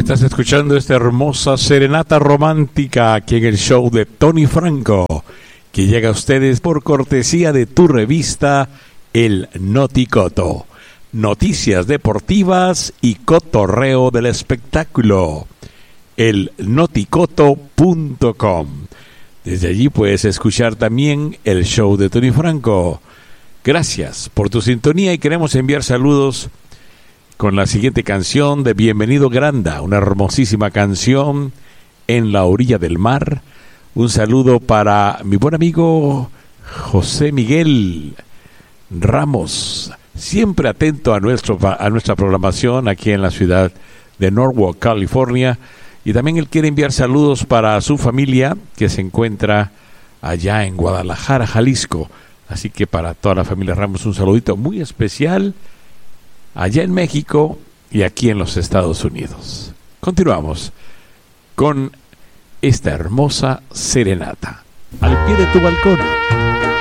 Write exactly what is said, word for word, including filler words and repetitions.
Estás escuchando esta hermosa serenata romántica aquí en el show de Tony Franco, que llega a ustedes por cortesía de tu revista El Noticoto. Noticias deportivas y cotorreo del espectáculo. el noticoto punto com. Desde allí puedes escuchar también el show de Tony Franco. Gracias por tu sintonía y queremos enviar saludos con la siguiente canción de Bienvenido Granda, una hermosísima canción en la orilla del mar. Un saludo para mi buen amigo José Miguel Ramos, siempre atento a, nuestro, a nuestra programación aquí en la ciudad de Norwalk, California. Y también él quiere enviar saludos para su familia que se encuentra allá en Guadalajara, Jalisco. Así que para toda la familia Ramos un saludito muy especial allá en México y aquí en los Estados Unidos. Continuamos con esta hermosa serenata al pie de tu balcón.